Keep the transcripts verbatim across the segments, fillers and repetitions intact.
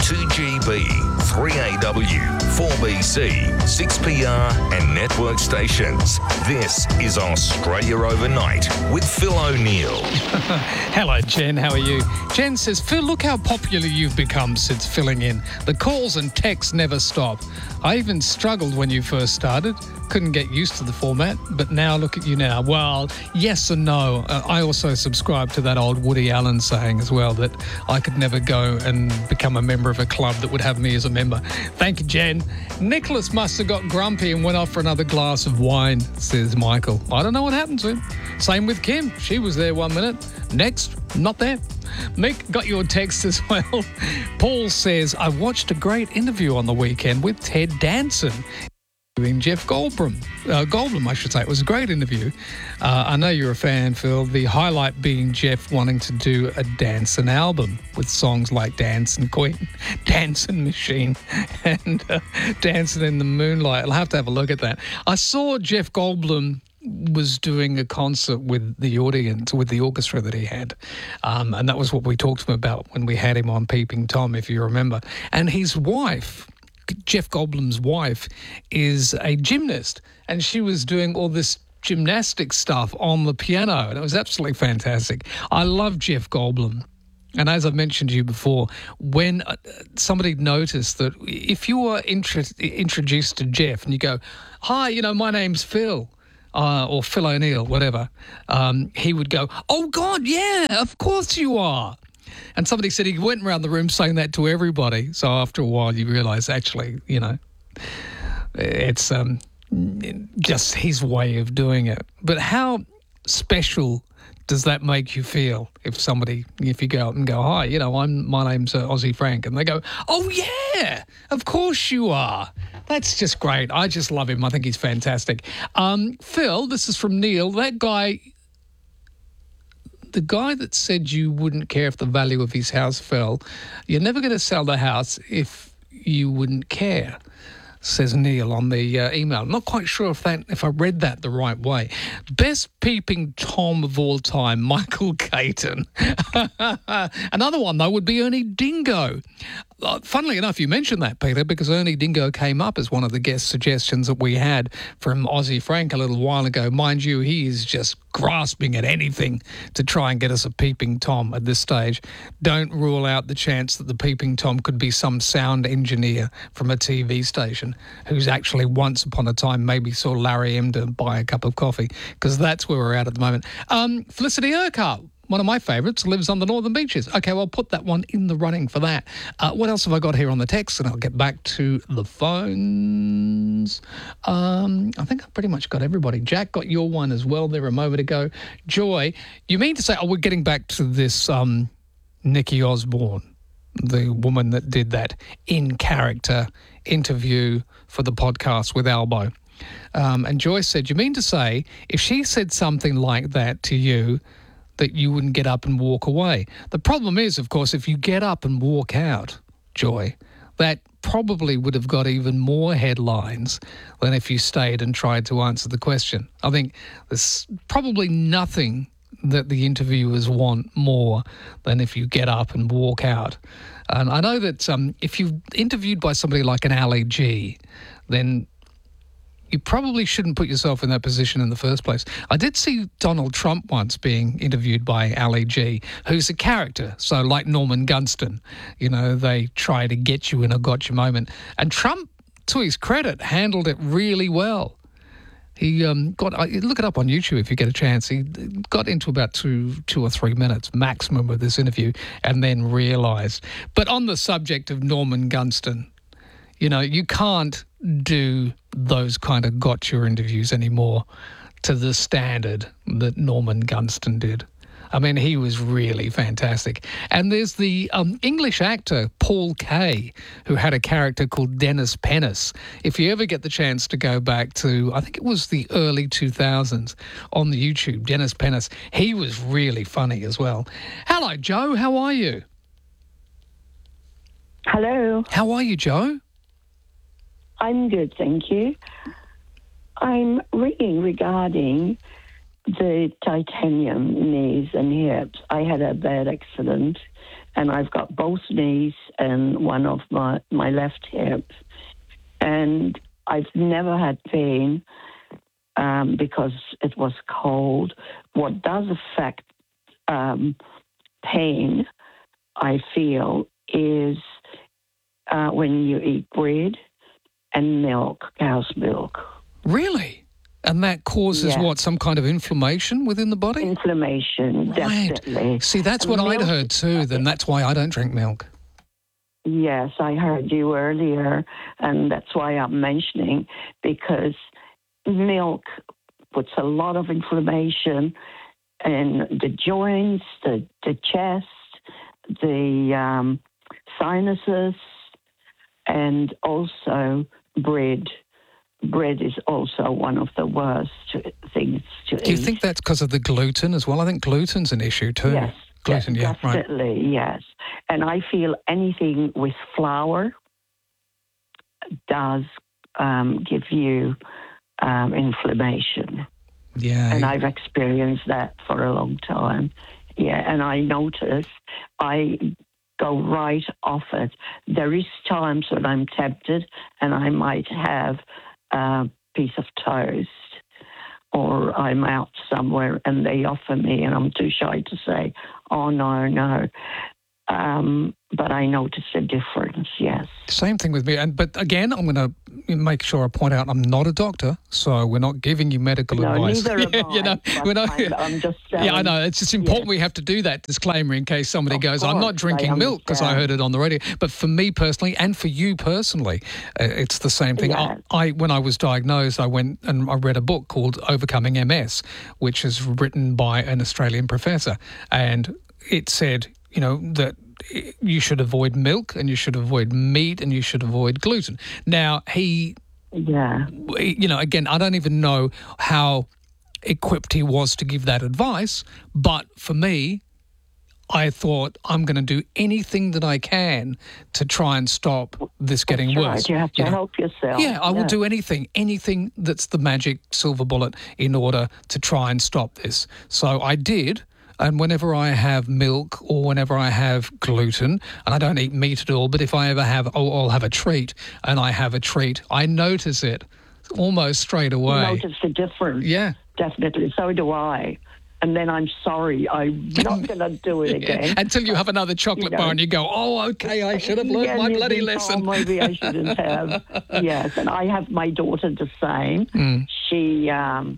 two G B, three A W, four B C, six P R and network stations. This is Australia Overnight with Phil O'Neill. Hello, Jen. How are you? Jen says, Phil, look how popular you've become since filling in. The calls and texts never stop. I even struggled when you first started. Couldn't get used to the format, but now look at you now. Well, yes and no. Uh, I also subscribe to that old Woody Allen saying as well that I could never go and become a member of a club that would have me as a member. Thank you, Jen. Nicholas must have got grumpy and went off for another glass of wine, says Michael. I don't know what happened to him. Same with Kim. She was there one minute. Next, not there. Mick, got your text as well. Paul says, I watched a great interview on the weekend with Ted Danson. Jeff Goldblum, uh, Goldblum, I should say. It was a great interview. Uh, I know you're a fan, Phil. The highlight being Jeff wanting to do a Danson album with songs like Dancing Queen, Dancing Machine, and uh, Dancing in the Moonlight. I'll have to have a look at that. I saw Jeff Goldblum was doing a concert with the audience, with the orchestra that he had. Um, and that was what we talked to him about when we had him on Peeping Tom, if you remember. And his wife, Jeff Goldblum's wife, is a gymnast, and she was doing all this gymnastic stuff on the piano, and it was absolutely fantastic. I love Jeff Goldblum. And as I've mentioned to you before, when somebody noticed that if you were intro- introduced to Jeff and you go, hi, you know, my name's Phil, uh, or Phil O'Neill, whatever, um, he would go, oh, God, yeah, of course you are. And somebody said he went around the room saying that to everybody. So after a while, you realise, actually, you know, it's um, just his way of doing it. But how special does that make you feel if somebody, if you go out and go, hi, you know, I'm my name's uh, Aussie Frank, and they go, oh, yeah, of course you are. That's just great. I just love him. I think he's fantastic. Um, Phil, this is from Neil. That guy... The guy that said you wouldn't care if the value of his house fell, you're never going to sell the house if you wouldn't care, says Neil on the uh, email. I'm not quite sure if that if I read that the right way. Best Peeping Tom of all time, Michael Caton. Another one, though, would be Ernie Dingo. Uh, funnily enough, you mentioned that, Peter, because Ernie Dingo came up as one of the guest suggestions that we had from Aussie Frank a little while ago. Mind you, he is just grasping at anything to try and get us a Peeping Tom at this stage. Don't rule out the chance that the Peeping Tom could be some sound engineer from a T V station who's actually once upon a time maybe saw Larry Emder buy a cup of coffee, because that's where we're at at the moment. Um, Felicity Urquhart, one of my favourites, lives on the Northern Beaches. Okay, well, I'll put that one in the running for that. Uh, what else have I got here on the text? And I'll get back to the phones. Um, I think I've pretty much got everybody. Jack got your one as well there a moment ago. Joy, you mean to say, oh, we're getting back to this um, Nikki Osborne, the woman that did that in-character interview for the podcast with Albo. Um, and Joyce said, you mean to say, if she said something like that to you, that you wouldn't get up and walk away? The problem is, of course, if you get up and walk out, Joy, that probably would have got even more headlines than if you stayed and tried to answer the question. I think there's probably nothing that the interviewers want more than if you get up and walk out. And I know that um, if you're interviewed by somebody like an Ali G, then you probably shouldn't put yourself in that position in the first place. I did see Donald Trump once being interviewed by Ali G, who's a character. So like Norman Gunston, you know, they try to get you in a gotcha moment. And Trump, to his credit, handled it really well. He um, got, look it up on YouTube if you get a chance. He got into about two, two or three minutes maximum of this interview and then realised. But on the subject of Norman Gunston, you know, you can't do those kind of gotcha interviews anymore to the standard that Norman Gunston did. I mean, he was really fantastic. And there's the um, English actor Paul Kaye, who had a character called Dennis Pennis. If you ever get the chance to go back to, I think it was the early two thousands on the YouTube, Dennis Pennis, he was really funny as well. Hello, Joe. How are you? Hello. How are you, Joe? I'm good, thank you. I'm ringing regarding the titanium knees and hips. I had a bad accident and I've got both knees and one of my, my left hip. And I've never had pain um, because it was cold. What does affect um, pain, I feel, is uh, when you eat bread and milk, cow's milk. Really? And that causes Yeah. what, some kind of inflammation within the body? Inflammation, Right. definitely. See, that's And what I'd milk- heard too, then that's why I don't drink milk. Yes, I heard you earlier, and that's why I'm mentioning, because milk puts a lot of inflammation in the joints, the, the chest, the um, sinuses, and also bread. Bread is also one of the worst things to eat. Do you think that's because of the gluten as well? I think gluten's an issue too. Yes. Gluten, de- yeah, right. definitely, yes. And I feel anything with flour does um, give you um, inflammation. Yeah. And I've experienced that for a long time. Yeah, and I notice I go right off it. There is times when I'm tempted and I might have a piece of toast, or I'm out somewhere and they offer me and I'm too shy to say, oh, no, no. Um, but I notice a difference, yes. Same thing with me. And But again, I'm going to make sure I point out I'm not a doctor, so we're not giving you medical No, advice. neither am Yeah, I, you know, but we're not, I'm, I'm just saying. yeah, I know. It's just important yes. we have to do that disclaimer in case somebody Of goes, I'm not course, drinking I milk because I understand. heard it on the radio. But for me personally, and for you personally, uh, it's the same thing. Yeah. I, I When I was diagnosed, I went and I read a book called Overcoming M S, which is written by an Australian professor. And it said, you know, that you should avoid milk and you should avoid meat and you should avoid gluten. Now, he, Yeah. you know, again, I don't even know how equipped he was to give that advice, but for me, I thought I'm going to do anything that I can to try and stop this getting That's worse. right. You have to know. help yourself. Yeah, I will do anything, anything that's the magic silver bullet in order to try and stop this. So I did. And whenever I have milk or whenever I have gluten, and I don't eat meat at all, but if I ever have, oh, I'll have a treat, and I have a treat, I notice it almost straight away. Notice the difference. Yeah. Definitely. So do I. And then I'm sorry. I'm not going to do it again. Until you have another chocolate You know. bar and you go, oh, okay, I should have learned Yeah, my you bloody think, lesson. Oh, maybe I shouldn't have. Yes, and I have my daughter the same. Mm. She um,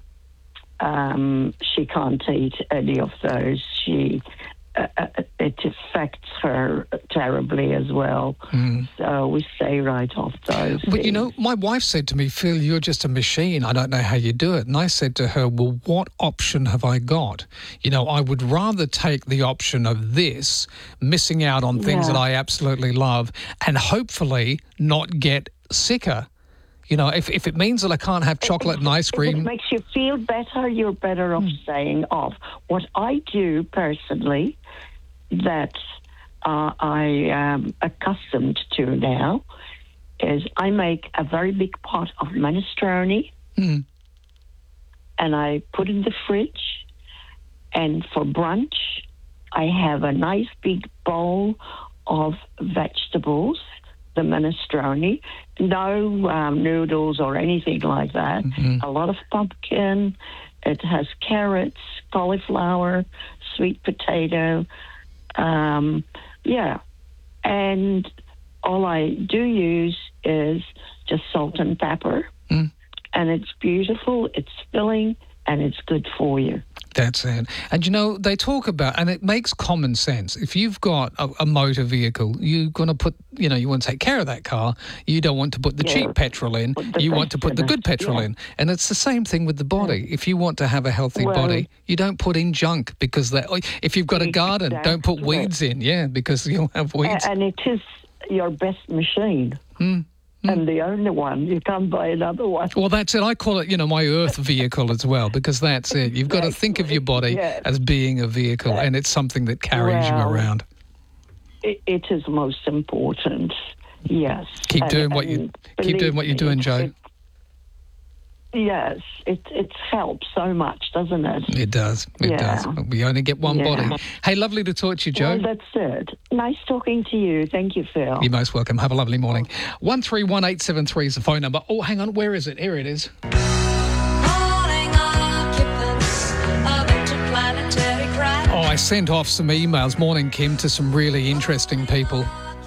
um, she can't eat any of those. She uh, uh, it affects her terribly as well. Mm. So we stay right off those. But, you things. know, my wife said to me, Phil, you're just a machine. I don't know how you do it. And I said to her, well, what option have I got? You know, I would rather take the option of this, missing out on things Yeah. that I absolutely love, and hopefully not get sicker. You know, if, if it means that I can't have chocolate and ice If it cream. makes you feel better, you're better off staying off. What I do personally, that uh, I am accustomed to now, is I make a very big pot of minestrone, Mm. and I put in the fridge. And for brunch, I have a nice big bowl of vegetables, the minestrone, no um, noodles or anything like that. Mhm. A lot of pumpkin. It has carrots, cauliflower, sweet potato. Um, yeah. And all I do use is just salt and pepper. Mm. And it's beautiful, it's filling, and it's good for you. That's it. And, you know, they talk about, and it makes common sense. If you've got a, a motor vehicle, you're going to put, you know, you want to take care of that car. You don't want to put the Yeah. cheap petrol in. Put the You want to best put the in good it. petrol Yeah. in. And it's the same thing with the body. If you want to have a healthy Well- body, you don't put in junk because that, if you've got a garden, don't put Exactly. weeds in. Yeah, because you'll have weeds. A- And it is your best machine. Mm. And the only one. You can't buy another one. Well, that's it. I call it, you know, my earth vehicle as well, because that's it. You've got to think of your body Yes. as being a vehicle, and it's something that carries you Well, around. It, it is most important. Yes. Keep And- doing what you and keep doing believe what you're me, doing, it- Joe. it- Yes, it it helps so much, doesn't it? It does. It Yeah. does. We only get one Yeah. body. Hey, lovely to talk to you, Joe. Well, that's it. Nice talking to you. Thank you, Phil. You're most welcome. Have a lovely morning. one three one eight seven three is the phone number. Oh, hang on. Where is it? Here it is. Oh, I sent off some emails, morning, Kim, to some really interesting people.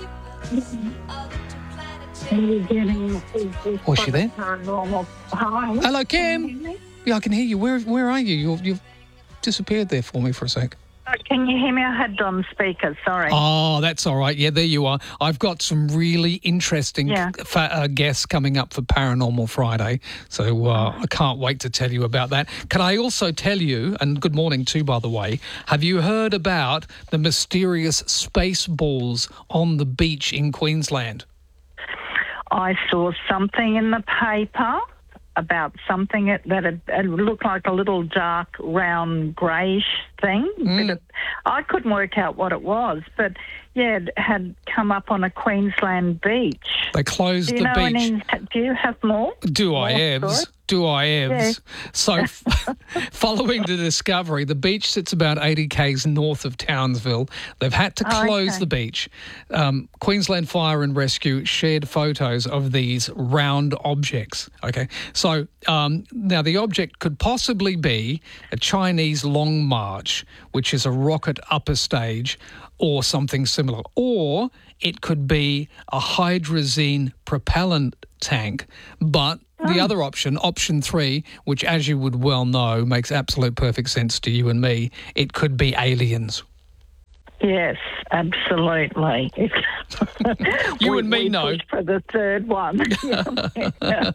Was she there? Hi. Hello, Kim. Yeah, I can hear you. Where Where are you? You've, you've disappeared there for me for a sec. Can you hear me? I had on speaker, sorry. Oh, that's all right. Yeah, there you are. I've got some really interesting Yeah. fa- uh, guests coming up for Paranormal Friday, so uh, I can't wait to tell you about that. Can I also tell you, and good morning too, by the way, have you heard about the mysterious space balls on the beach in Queensland? I saw something in the paper about something that that it, it looked like a little dark, round, greyish thing. Mm. But it, I couldn't work out what it was, but yeah, it had come up on a Queensland beach. They closed Do you the know beach. any? Do you have more? Do I, More Evs? stories? Do I, Evs? So, f- following the discovery, the beach sits about eighty kays north of Townsville. They've had to Oh, close okay. the beach. Um, Queensland Fire and Rescue shared photos of these round objects. Okay, so um, now the object could possibly be a Chinese Long March, which is a rocket upper stage, or something similar, or it could be a hydrazine propellant tank, but the other option, option three, which as you would well know makes absolute perfect sense to you and me, it could be aliens. Yes, absolutely. You We- and me we know. pushed for the third one. yeah.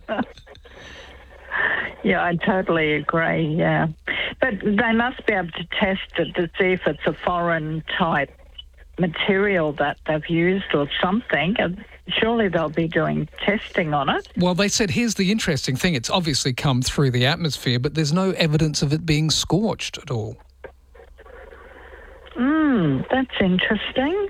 Yeah, I totally agree, yeah. But they must be able to test it to see if it's a foreign type material that they've used or something. And surely they'll be doing testing on it. Well, they said, here's the interesting thing. It's obviously come through the atmosphere, but there's no evidence of it being scorched at all. Hmm, that's interesting.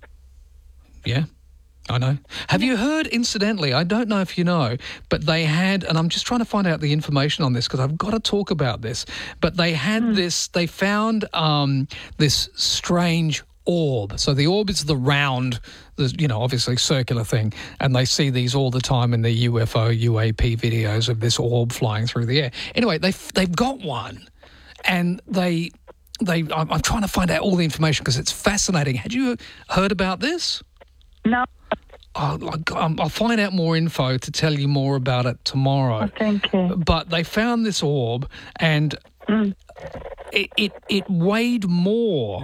Yeah, I know. Have you heard, incidentally, I don't know if you know, but they had, and I'm just trying to find out the information on this because I've got to talk about this, but they had this, they found um, this strange orb. So the orb is the round, the, you know, obviously circular thing, and they see these all the time in the U F O, U A P videos of this orb flying through the air. Anyway, they've, they've got one, and they... They, I'm, I'm trying to find out all the information because it's fascinating. Had you heard about this? No, Oh, like, um, I'll find out more info to tell you more about it tomorrow. thank you. But they found this orb, and Mm. it, it it weighed more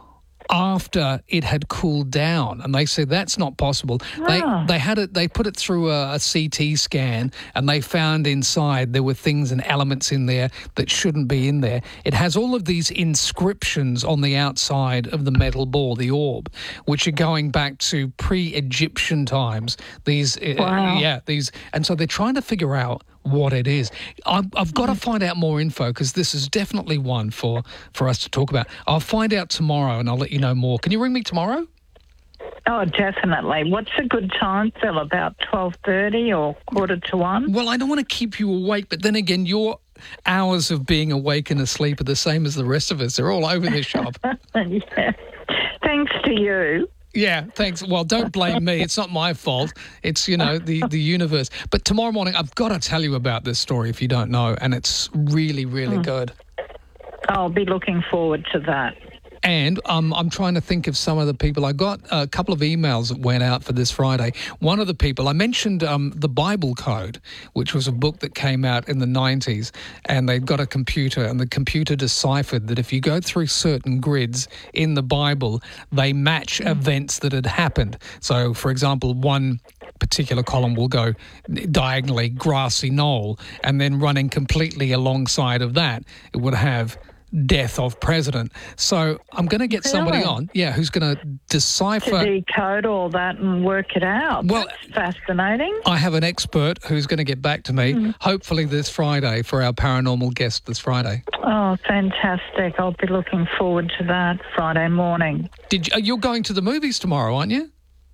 after it had cooled down, and they said that's not possible. Ah. They they had it. They put it through a, a C T scan, and they found inside there were things and elements in there that shouldn't be in there. It has all of these inscriptions on the outside of the metal ball, the orb, which are going back to pre-Egyptian times. These, uh, Wow. yeah, these, and so they're trying to figure out what it is. I've, I've got to find out more info because this is definitely one for, for us to talk about. I'll find out tomorrow and I'll let you know more. Can you ring me tomorrow? Oh, definitely. What's a good time, Phil? About twelve thirty or quarter to one? Well, I don't want to keep you awake, but then again, your hours of being awake and asleep are the same as the rest of us. They're all over this shop. Yeah. Thanks to you. Yeah, thanks. Well, don't blame me. It's not my fault. It's, you know, the, the universe. But tomorrow morning, I've got to tell you about this story if you don't know, and it's really, really good. I'll be looking forward to that. And um, I'm trying to think of some of the people. I got a couple of emails that went out for this Friday. One of the people, I mentioned um, the Bible Code, which was a book that came out in the nineties, and they'd got a computer, and the computer deciphered that if you go through certain grids in the Bible, they match events that had happened. So, for example, one particular column will go diagonally grassy knoll, and then running completely alongside of that, it would have death of president. So I'm going to get somebody Really? on, yeah, who's going to To decipher. decode all that and work it out. Well- That's fascinating. I have an expert who's going to get back to me, hopefully this Friday, for our paranormal guest this Friday. Oh, fantastic. I'll be looking forward to that Friday morning. Did you, you're going to the movies tomorrow, aren't you?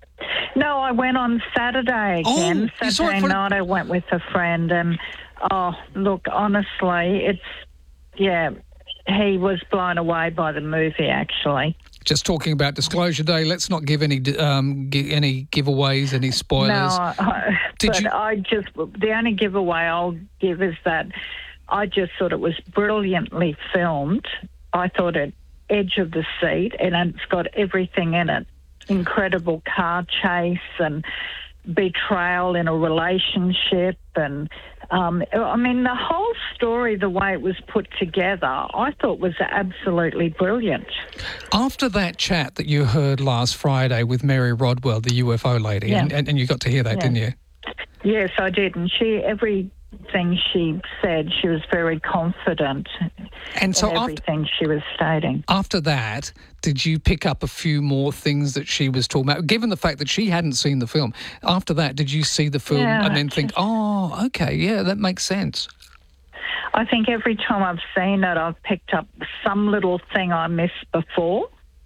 No, I went on Saturday Oh, again. you saw it Saturday for- night I went with a friend and, oh, look, honestly, it's, yeah, he was blown away by the movie, actually. Just talking about Disclosure Day, let's not give any um, gi- any giveaways, any spoilers. No, I, Did but you- I just, the only giveaway I'll give is that I just thought it was brilliantly filmed. I thought it edge of the seat, and it's got everything in it. Incredible car chase and betrayal in a relationship and um, I mean the whole story, the way it was put together, I thought was absolutely brilliant. After that chat that you heard last Friday with Mary Rodwell, the U F O lady, Yeah. and, and, and you got to hear that, Yeah. didn't you? Yes, I did, and she everything she said, she was very confident And so in after, everything she was stating. after that, did you pick up a few more things that she was talking about? Given the fact that she hadn't seen the film, after that, did you see the film Yeah, and then think, oh, okay, yeah, that makes sense? I think every time I've seen it, I've picked up some little thing I missed before.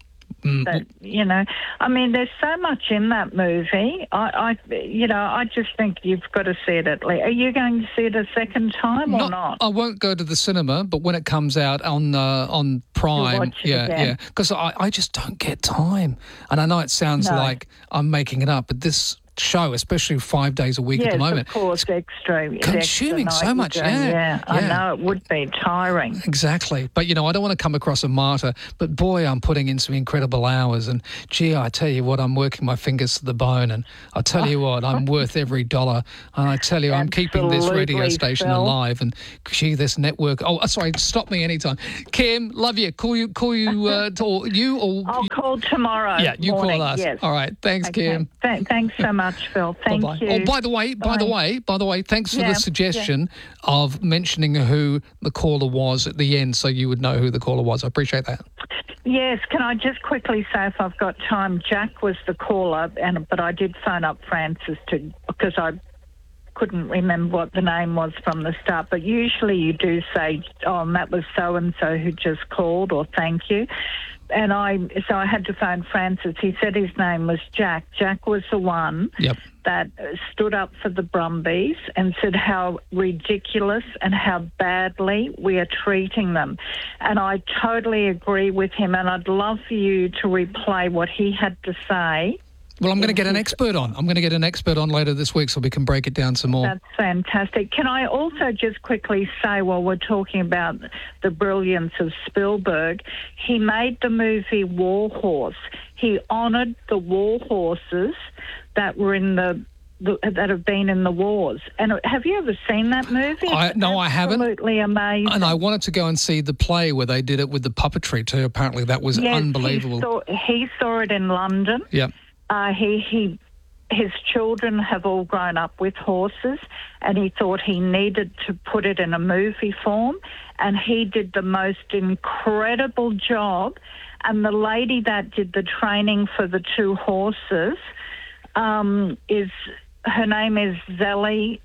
Mm, But, you know, I mean, there's so much in that movie. I, I, you know, I just think you've got to see it at least. Are you going to see it a second time or not? I won't go to the cinema, but when it comes out on uh, on Prime, watch it yeah, again. yeah, because I, I just don't get time. And I know it sounds No. like I'm making it up, but this show, especially five days a week Yes, at the moment, of course, extra. the consuming extra so night much, you're doing, yeah, yeah. I yeah. know, it would be tiring. exactly. But, you know, I don't want to come across a martyr, but boy, I'm putting in some incredible hours. And, gee, I tell you what, I'm working my fingers to the bone. And I tell you what, I'm worth every dollar. And I tell you, I'm keeping this radio Absolutely, station Phil. alive. And, gee, this network. Oh, sorry, stop me anytime. Kim, love you. Call you, call you, uh, to, or you or... I'll call tomorrow. yeah, you morning, call us. Yes. All right. Thanks, Okay. Kim. Th- thanks so much, Phil. Thank Bye-bye. you. Oh, by the way, by the Bye. way, by the way, thanks for Yeah, the suggestion of mentioning who the caller was at the end, so you would know who the caller was. I appreciate that. Yes, can I just quickly say, if I've got time, Jack was the caller, and but I did phone up Francis to because I couldn't remember what the name was from the start. But usually you do say, "Oh, and that was so and so who just called," or "Thank you." And I so I had to phone Francis. He said his name was Jack. Jack was the one Yep. that stood up for the Brumbies and said how ridiculous and how badly we are treating them. And I totally agree with him, and I'd love for you to replay what he had to say. Well, I'm going to get an expert on. I'm going to get an expert on later this week so we can break it down some more. That's fantastic. Can I also just quickly say, while we're talking about the brilliance of Spielberg, he made the movie War Horse. He honoured the war horses that were in the, the that have been in the wars. And have you ever seen that movie? I- It's no, I haven't. Absolutely amazing. And I wanted to go and see the play where they did it with the puppetry too. Apparently that was Yes, unbelievable. He saw, he saw it in London. Yep. Uh, he, he, his children have all grown up with horses, and he thought he needed to put it in a movie form, and he did the most incredible job. And the lady that did the training for the two horses um, is, her name is Zelly,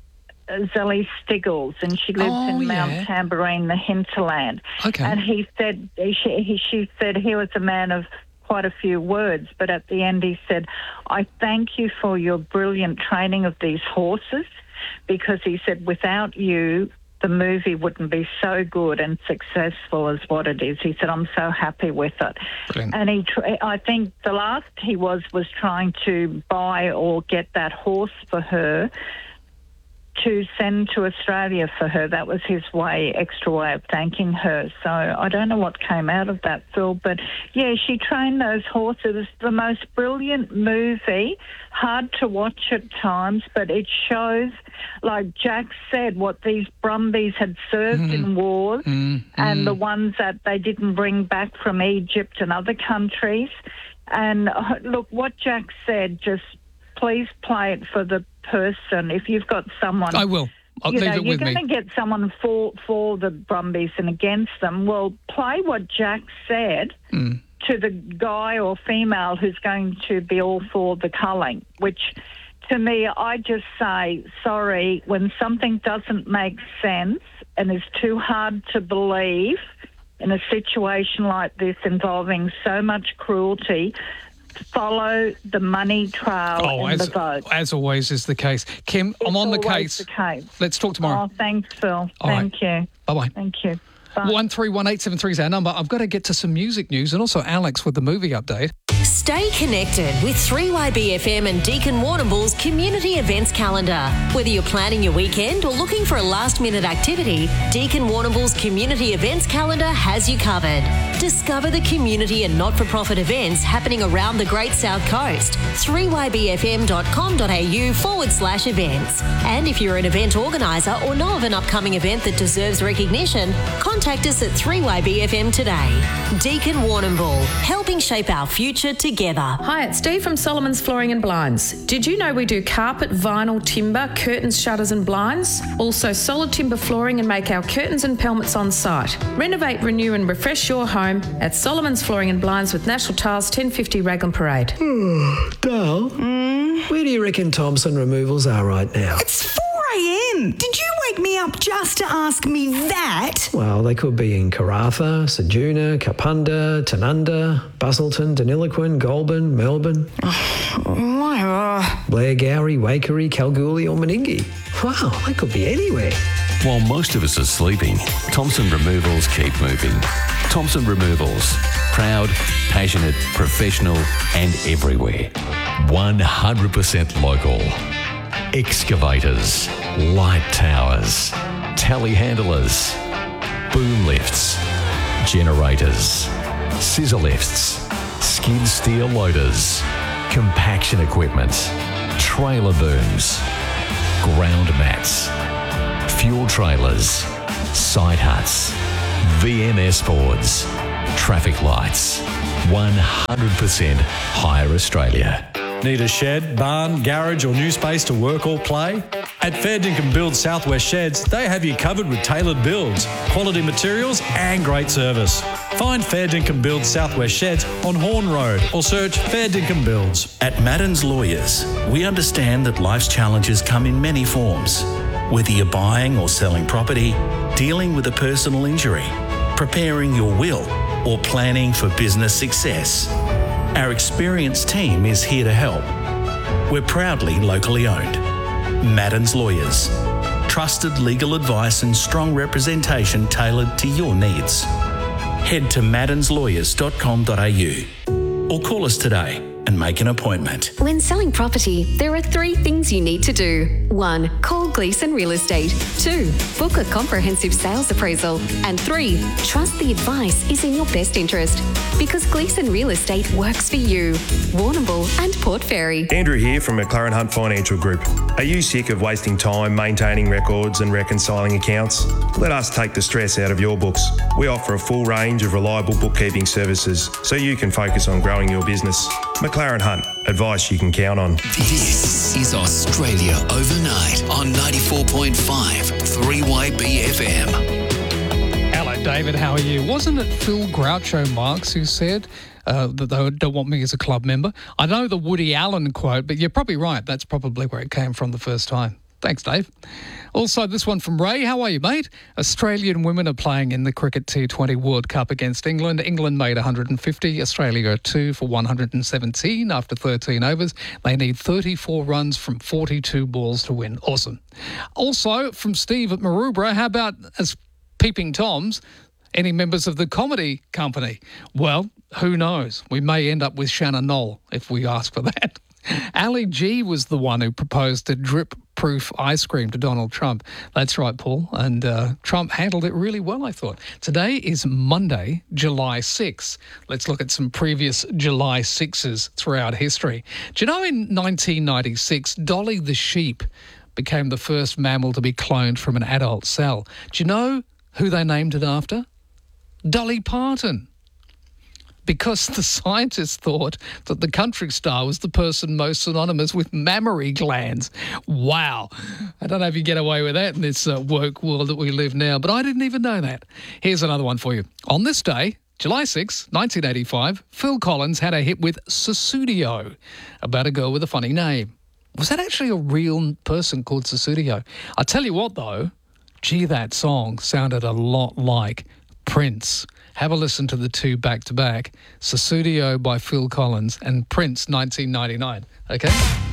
Zelly Stiggles, and she lives Oh, in Mount yeah. Tambourine, the hinterland. Okay. And he said, she, he, she said he was a man of quite a few words, but at the end he said, I thank you for your brilliant training of these horses, because he said, without you, the movie wouldn't be so good and successful as what it is. He said, I'm so happy with it. Brilliant. And he, tr- I think the last he was was trying to buy or get that horse for her to send to Australia for her. That was his way, extra way of thanking her. So I don't know what came out of that, Phil, but yeah, she trained those horses. It was the most brilliant movie, hard to watch at times, but it shows, like Jack said, what these Brumbies had served Mm. in wars Mm, and mm. the ones that they didn't bring back from Egypt and other countries. And uh, look, what Jack said, just please play it for the person. If you've got someone, I will. I'll you leave know, it with you're me. going to get someone for for the Brumbies and against them. Well, play what Jack said Mm. to the guy or female who's going to be all for the culling, which to me, I just say, sorry, when something doesn't make sense and is too hard to believe in a situation like this involving so much cruelty, follow the money trail Oh, in as, the vote. as always is the case. Kim, I'm It's on the always case. the case. Let's talk tomorrow. Oh, thanks, Phil. All Thank you. Bye-bye. Thank you. Bye. one three one eight seven three is our number. I've got to get to some music news and also Alex with the movie update. Stay connected with three Y B F M and Deakin Warrnambool's community events calendar. Whether you're planning your weekend or looking for a last-minute activity, Deakin Warrnambool's community events calendar has you covered. Discover the community and not-for-profit events happening around the Great South Coast. three y b f m dot com dot a u forward slash events. And if you're an event organiser or know of an upcoming event that deserves recognition, contact us at three Y B F M today. Deakin Warrnambool, helping shape our future together. Hi, it's Dee from Solomon's Flooring and Blinds. Did you know we do carpet, vinyl, timber, curtains, shutters and blinds? Also solid timber flooring and make our curtains and pelmets on site. Renovate, renew and refresh your home at Solomon's Flooring and Blinds with National Tiles ten fifty Raglan Parade. Hmm, Dale, mm? where do you reckon Thompson Removals are right now? It's four a.m. Did you wake me up just to ask me that? Well, they could be in Karratha, Ceduna, Kapunda, Tanunda, Busselton, Deniliquin, Goulburn, Melbourne. Whatever. Blairgowrie, Waikerie, Kalgoorlie or Meningie. Wow, they could be anywhere. While most of us are sleeping, Thompson Removals keep moving. Thompson Removals. Proud, passionate, professional and everywhere. one hundred percent local. Excavators, light towers, telehandlers, boom lifts, generators, scissor lifts, skid steer loaders, compaction equipment, trailer booms, ground mats, fuel trailers, side huts, V M S boards, traffic lights. one hundred percent Hire Australia. Need a shed, barn, garage or new space to work or play? At Fair Dinkum Build Southwest Sheds, they have you covered with tailored builds, quality materials and great service. Find Fair Dinkum Build Southwest Sheds on Horn Road or search Fair Dinkum Builds. At Madden's Lawyers, we understand that life's challenges come in many forms. Whether you're buying or selling property, dealing with a personal injury, preparing your will or planning for business success. Our experienced team is here to help. We're proudly locally owned. Madden's Lawyers. Trusted legal advice and strong representation tailored to your needs. Head to maddens lawyers dot com dot a u or call us today and make an appointment. When selling property, there are three things you need to do. One, call Gleeson Real Estate. Two, book a comprehensive sales appraisal. And three, trust the advice is in your best interest. Because Gleeson Real Estate works for you. Warrnambool and Port Fairy. Andrew here from McLaren Hunt Financial Group. Are you sick of wasting time maintaining records and reconciling accounts? Let us take the stress out of your books. We offer a full range of reliable bookkeeping services so you can focus on growing your business. McLaren Hunt, advice you can count on. This is Australia Overnight on ninety-four point five three Y B F M. Hello, David. How are you? Wasn't it Phil Groucho Marx who said uh, that they don't want me as a club member? I know the Woody Allen quote, but you're probably right. That's probably where it came from the first time. Thanks, Dave. Also, this one from Ray. How are you, mate? Australian women are playing in the Cricket T twenty World Cup against England. England made one hundred fifty. Australia are two for one hundred seventeen after thirteen overs. They need thirty-four runs from forty-two balls to win. Awesome. Also, from Steve at Maroubra, how about as Peeping Toms, any members of the comedy company? Well, who knows? We may end up with Shannon Knoll if we ask for that. Ali G was the one who proposed a drip-proof ice cream to Donald Trump. That's right, Paul. And uh, Trump handled it really well, I thought. Today is Monday, July sixth. Let's look at some previous July sixes throughout history. Do you know in nineteen ninety-six, Dolly the sheep became the first mammal to be cloned from an adult cell? Do you know who they named it after? Dolly Parton. Because the scientists thought that the country star was the person most synonymous with mammary glands. Wow. I don't know if you get away with that in this uh, woke world that we live now, but I didn't even know that. Here's another one for you. On this day, July sixth, nineteen eighty-five, Phil Collins had a hit with Sussudio, about a girl with a funny name. Was that actually a real person called Sussudio? I tell you what, though, gee, that song sounded a lot like Prince. Have a listen to the two back-to-back, Sussudio by Phil Collins and Prince nineteen ninety-nine, okay?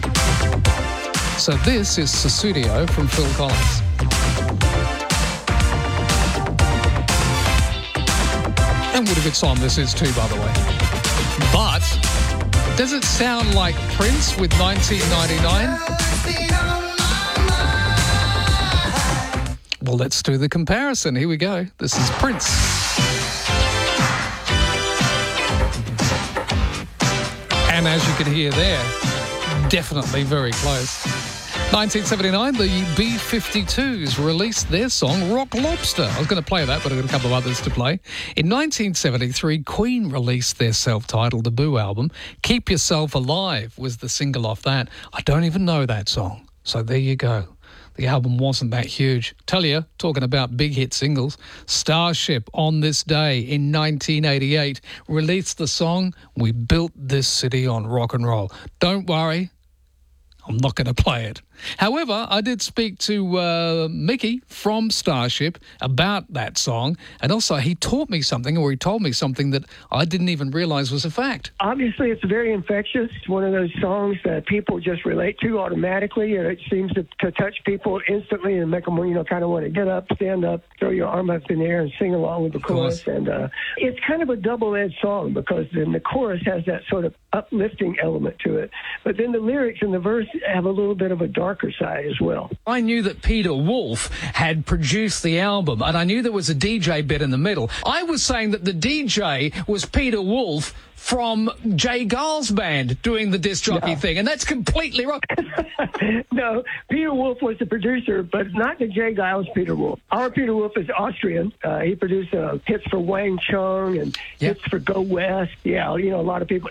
So this is Sussudio from Phil Collins. And what a good song this is too, by the way. But does it sound like Prince with nineteen ninety-nine? Well, let's do the comparison. Here we go. This is Prince. And as you can hear there, definitely very close. nineteen seventy-nine, the B fifty-twos released their song Rock Lobster. I was going to play that, but I've got a couple of others to play. In nineteen seventy-three, Queen released their self-titled debut album. Keep Yourself Alive was the single off that. I don't even know that song. So there you go. The album wasn't that huge. Tell you, talking about big hit singles, Starship on this day in nineteen eighty-eight released the song We Built This City on Rock and Roll. Don't worry, I'm not going to play it. However, I did speak to uh, Mickey from Starship about that song, and also he taught me something, or he told me something that I didn't even realise was a fact. Obviously, it's very infectious. It's one of those songs that people just relate to automatically, and it seems to, to touch people instantly and make them, you know, kind of want to get up, stand up, throw your arm up in the air and sing along with the chorus. And uh, it's kind of a double-edged song because then the chorus has that sort of uplifting element to it, but then the lyrics and the verse have a little bit of a darker side as well. I knew that Peter Wolf had produced the album, and I knew there was a D J bit in the middle. I was saying that the D J was Peter Wolf from Jay Giles' band doing the disc jockey no. thing, and that's completely wrong. No, Peter Wolf was the producer, but not the Jay Giles Peter Wolf. Our Peter Wolf is Austrian. Uh, he produced uh, hits for Wang Chung and yep. hits for Go West. Yeah, you know, a lot of people.